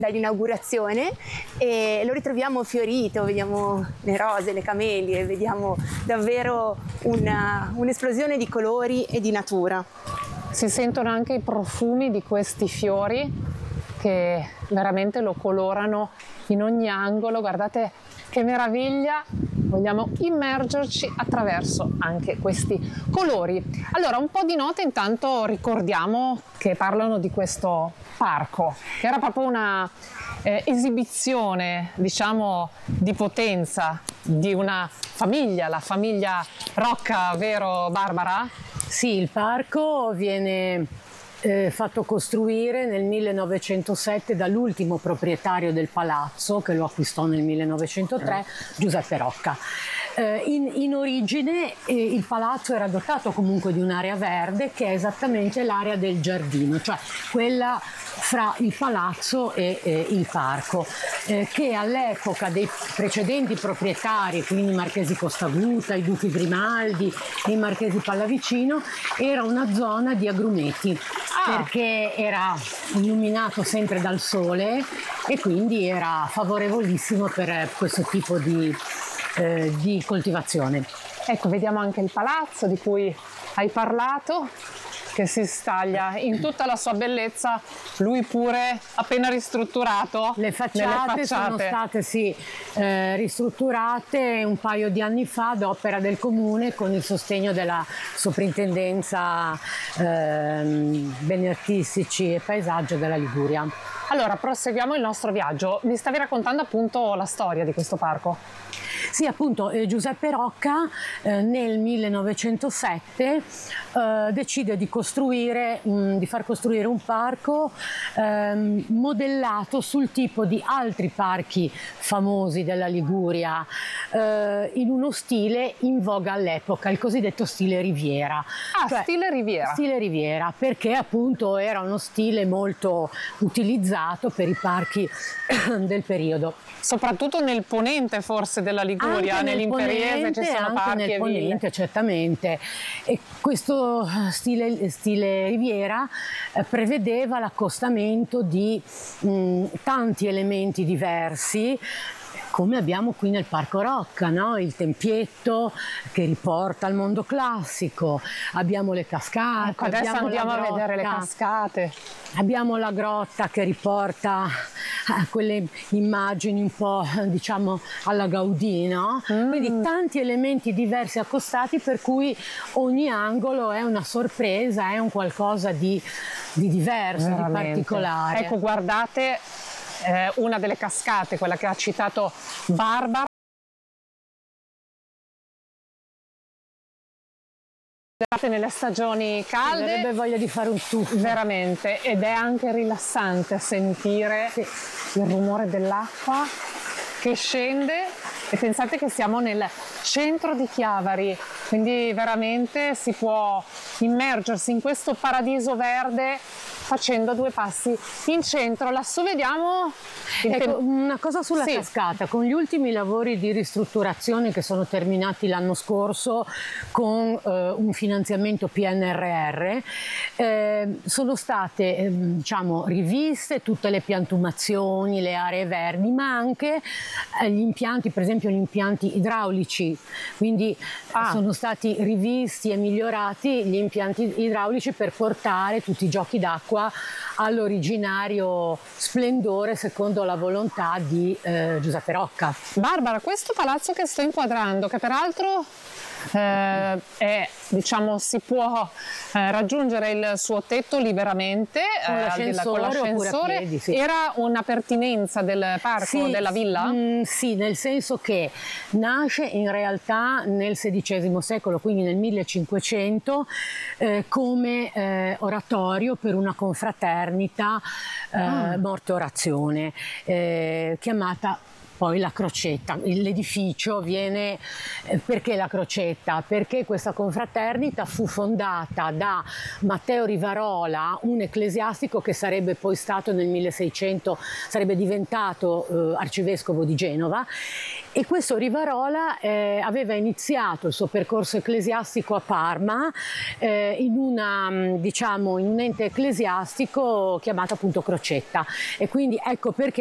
dall'inaugurazione e lo ritroviamo fiorito, vediamo le rose, le camelie, vediamo davvero un'esplosione di colori e di natura. Si sentono anche i profumi di questi fiori che veramente lo colorano in ogni angolo. Guardate che meraviglia! Vogliamo immergerci attraverso anche questi colori. Allora, un po' di note intanto ricordiamo che parlano di questo parco, che era proprio una esibizione, diciamo, di potenza di una famiglia, la famiglia Rocca, vero Barbara? Sì, il parco viene fatto costruire nel 1907 dall'ultimo proprietario del palazzo, che lo acquistò nel 1903, Giuseppe Rocca. In origine il palazzo era dotato comunque di un'area verde che è esattamente l'area del giardino, cioè quella fra il palazzo e il parco, che all'epoca dei precedenti proprietari, quindi i Marchesi Costaguta, i Duchi Grimaldi e i Marchesi Pallavicino, era una zona di agrumeti, perché era illuminato sempre dal sole e quindi era favorevolissimo per questo tipo di coltivazione. Ecco, vediamo anche il palazzo di cui hai parlato, che si staglia in tutta la sua bellezza, lui pure appena ristrutturato. Le facciate sono state ristrutturate un paio di anni fa ad opera del comune con il sostegno della soprintendenza beni artistici e paesaggio della Liguria. Allora, proseguiamo il nostro viaggio. Mi stavi raccontando appunto la storia di questo parco. Sì, appunto, Giuseppe Rocca nel 1907 decide di far costruire un parco modellato sul tipo di altri parchi famosi della Liguria, in uno stile in voga all'epoca, il cosiddetto stile Riviera. Stile Riviera. Stile Riviera, perché appunto era uno stile molto utilizzato per i parchi del periodo. Soprattutto nel ponente forse della Liguria, nell'Imperiese ci sono parchi nel e ponente, ville. certamente. E questo stile Riviera prevedeva l'accostamento di tanti elementi diversi, come abbiamo qui nel Parco Rocca, no? Il tempietto che riporta al mondo classico, abbiamo le cascate. Ecco, adesso andiamo a vedere le cascate. Abbiamo la grotta che riporta quelle immagini un po', diciamo, alla Gaudì, no? Quindi tanti elementi diversi accostati, per cui ogni angolo è una sorpresa, è un qualcosa di diverso, veramente, di particolare. Ecco, guardate una delle cascate, quella che ha citato Barbara. Nelle stagioni calde avrebbe voglia di fare un tuffo, veramente, ed è anche rilassante sentire il rumore dell'acqua che scende, e pensate che siamo nel centro di Chiavari, quindi veramente si può immergersi in questo paradiso verde facendo due passi in centro. Lassù vediamo una cosa sulla cascata. Con gli ultimi lavori di ristrutturazione che sono terminati l'anno scorso con un finanziamento PNRR, sono state diciamo riviste tutte le piantumazioni, le aree verdi, ma anche gli impianti, per esempio gli impianti idraulici, quindi sono stati rivisti e migliorati gli impianti idraulici per portare tutti i giochi d'acqua all'originario splendore secondo la volontà di Giuseppe Rocca. Barbara, questo palazzo che sto inquadrando, che peraltro diciamo, si può raggiungere il suo tetto liberamente con l'ascensore, piedi, sì. Era una pertinenza del parco, della villa? Sì, nel senso che nasce in realtà nel XVI secolo, quindi nel 1500, come oratorio per una confraternita morte orazione chiamata poi la Crocetta. L'edificio viene, perché la Crocetta? Perché questa confraternita fu fondata da Matteo Rivarola, un ecclesiastico che sarebbe poi stato nel 1600, sarebbe diventato arcivescovo di Genova, e questo Rivarola aveva iniziato il suo percorso ecclesiastico a Parma in un ente ecclesiastico chiamato appunto Crocetta, e quindi ecco perché